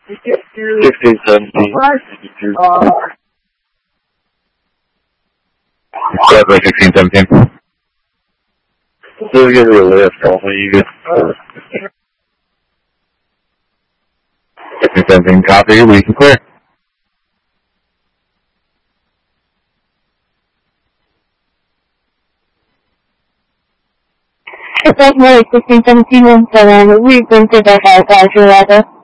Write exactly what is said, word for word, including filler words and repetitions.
Sixteen, seventeen, fifty-two. Definitely sixteen, seventeen. Still give me a lift, hopefully you get. sixteen, seventeen, copy, we can clear. It's like sixteen, seventeen, one seven, we've been to the house, guys,